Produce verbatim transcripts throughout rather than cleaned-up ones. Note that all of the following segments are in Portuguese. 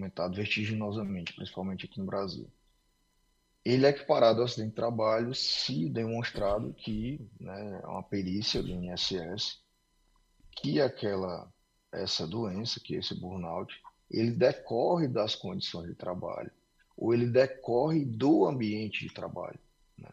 aumentado vertiginosamente, principalmente aqui no Brasil. Ele é equiparado ao acidente de trabalho se demonstrado que, né, é uma perícia do I N S S, que aquela, essa doença, que esse burnout, ele decorre das condições de trabalho, ou ele decorre do ambiente de trabalho, né?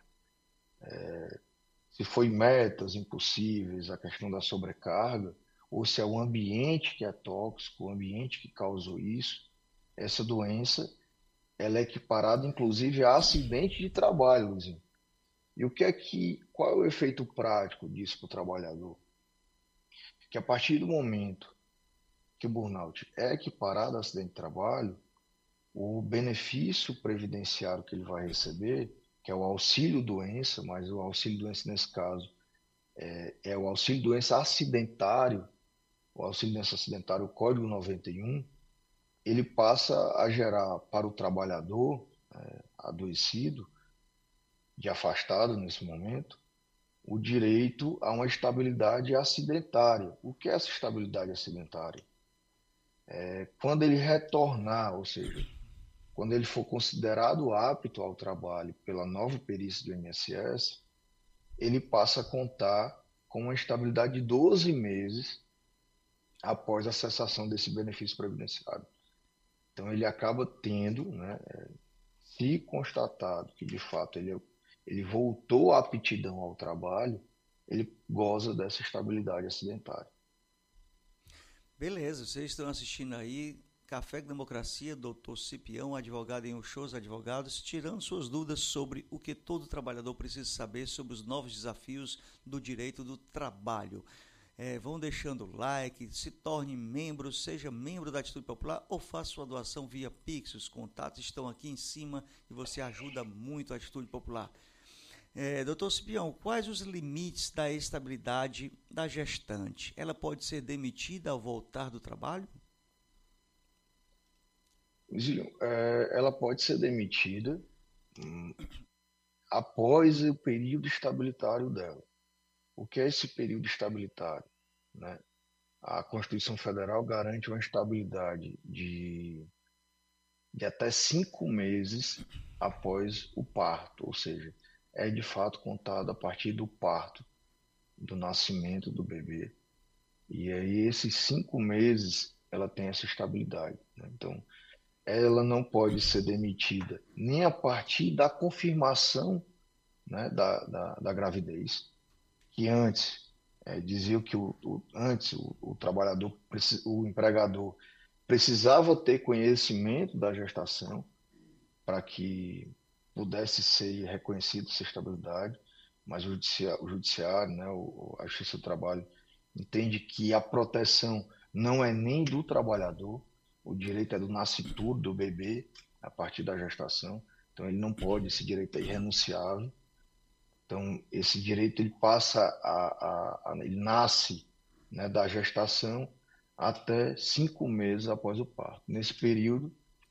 Se foi metas impossíveis, a questão da sobrecarga, ou se é o ambiente que é tóxico, o ambiente que causou isso, essa doença, ela é equiparada inclusive a acidente de trabalho, Luizinho. E o que é que, qual é o efeito prático disso para o trabalhador? Que a partir do momento que o burnout é equiparado a acidente de trabalho, o benefício previdenciário que ele vai receber, que é o auxílio doença, mas o auxílio doença nesse caso é, é o auxílio doença acidentário, o auxílio doença acidentário, o Código noventa e um, ele passa a gerar para o trabalhador é, adoecido, de afastado nesse momento, o direito a uma estabilidade acidentária. O que é essa estabilidade acidentária? É quando ele retornar, ou seja, quando ele for considerado apto ao trabalho pela nova perícia do I N S S, ele passa a contar com uma estabilidade de doze meses após a cessação desse benefício previdenciário. Então ele acaba tendo, né, se constatado que de fato ele, ele voltou à aptidão ao trabalho, ele goza dessa estabilidade acidentária. Beleza, vocês estão assistindo aí Café com Democracia, doutor Cipião, advogado em Shows Advogados, tirando suas dúvidas sobre o que todo trabalhador precisa saber sobre os novos desafios do direito do trabalho. É, vão deixando like, se torne membro, seja membro da Atitude Popular ou faça sua doação via Pix. Os contatos estão aqui em cima e você ajuda muito a Atitude Popular. É, doutor Cipião, quais os limites da estabilidade da gestante? Ela pode ser demitida ao voltar do trabalho? Zillion, é, ela pode ser demitida hum, após o período estabilitário dela. O que é esse período estabilitário? Né? A Constituição Federal garante uma estabilidade de, de até cinco meses após o parto, ou seja, é de fato contado a partir do parto, do nascimento do bebê. E aí, esses cinco meses, ela tem essa estabilidade. Né? Então, ela não pode ser demitida nem a partir da confirmação, né, da, da, da gravidez, que antes é, dizia que o, o, antes o, o trabalhador, o empregador precisava ter conhecimento da gestação para que pudesse ser reconhecido essa estabilidade, mas o judiciário, o judiciário, né, o, a Justiça do Trabalho entende que a proteção não é nem do trabalhador, o direito é do nascituro, do bebê, a partir da gestação, então ele não pode, esse direito é irrenunciável. Então, esse direito ele passa a, a, a ele nasce, né, da gestação até cinco meses após o parto. Nesse período,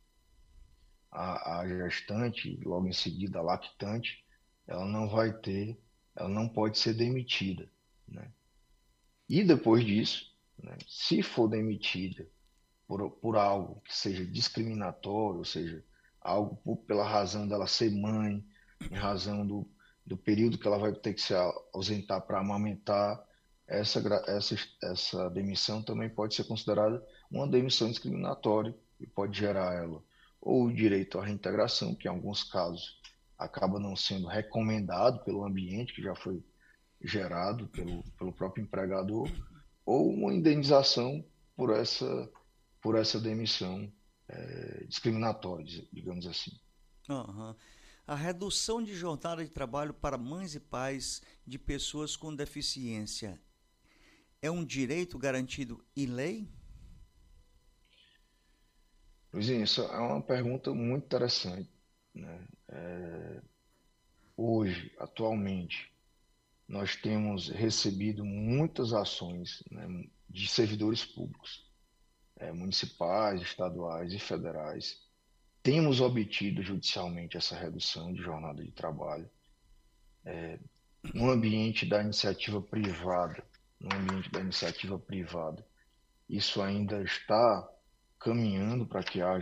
a, a gestante, logo em seguida a lactante, ela não vai ter, ela não pode ser demitida, né? E depois disso, né, se for demitida por, por algo que seja discriminatório, ou seja, algo por, pela razão dela ser mãe, em razão do, do período que ela vai ter que se ausentar para amamentar, essa, essa, essa demissão também pode ser considerada uma demissão discriminatória e pode gerar ela ou o direito à reintegração, que em alguns casos acaba não sendo recomendado pelo ambiente que já foi gerado pelo, pelo próprio empregador, ou uma indenização por essa, por essa demissão é, discriminatória, digamos assim. Uhum. A redução de jornada de trabalho para mães e pais de pessoas com deficiência é um direito garantido em lei? Luizinho, isso é uma pergunta muito interessante. Né? É, hoje, atualmente, nós temos recebido muitas ações, né, de servidores públicos, é, municipais, estaduais e federais. Temos obtido judicialmente essa redução de jornada de trabalho. No ambiente da iniciativa privada, no ambiente da iniciativa privada, isso ainda está caminhando para que haja